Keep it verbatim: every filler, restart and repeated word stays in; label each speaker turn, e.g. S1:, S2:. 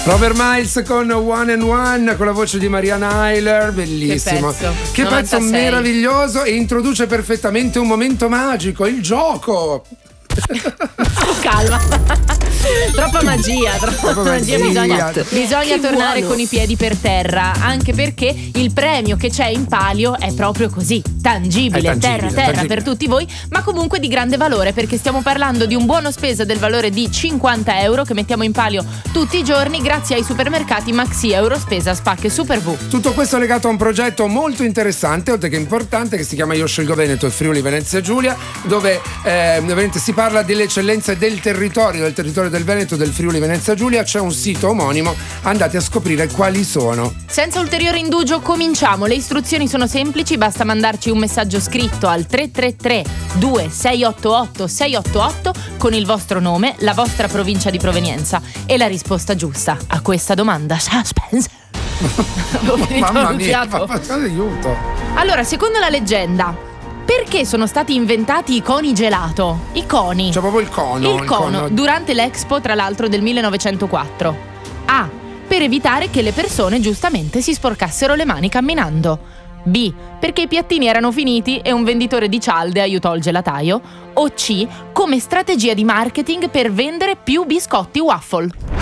S1: Robert Miles con One and One, con la voce di Mariana Hyler, bellissimo.
S2: Che pezzo,
S1: che pezzo
S2: novantasei.
S1: meraviglioso, e introduce perfettamente un momento magico, il gioco.
S2: Calma. Troppa magia, troppa,
S1: Troppa
S2: magia,
S1: magia.
S2: bisogna, bisogna
S3: Che
S2: tornare
S3: buono.
S2: con i piedi per terra, anche perché il premio che c'è in palio è proprio così, tangibile,
S1: È tangibile,
S2: terra terra
S1: tangibile.
S2: per tutti voi, ma comunque di grande valore, perché stiamo parlando di un buono spesa del valore di cinquanta euro che mettiamo in palio tutti i giorni grazie ai supermercati Maxi, Eurospesa, Spacche e Super V.
S1: Tutto questo legato a un progetto molto interessante, oltre che importante, che si chiama Io Scelgo Veneto e Friuli Venezia Giulia, dove eh, ovviamente si parla delle eccellenze del territorio, del territorio del Veneto, del Friuli Venezia Giulia. C'è un sito omonimo, andate a scoprire quali sono.
S2: Senza ulteriore indugio cominciamo, le istruzioni sono semplici, basta mandarci un messaggio scritto al tre tre tre due sei otto otto sei otto otto con il vostro nome, la vostra provincia di provenienza e la risposta giusta a questa domanda. Suspense.
S1: Mamma
S2: il
S1: mia,
S2: fiato.
S1: papà, aiuto.
S2: Allora, secondo la leggenda, perché sono stati inventati i coni gelato? I coni.
S1: C'è proprio il cono.
S2: Il cono, durante l'Expo, tra l'altro, del millenovecentoquattro. A. Per evitare che le persone giustamente si sporcassero le mani camminando. B. Perché i piattini erano finiti e un venditore di cialde aiutò il gelataio. O C. Come strategia di marketing per vendere più biscotti waffle.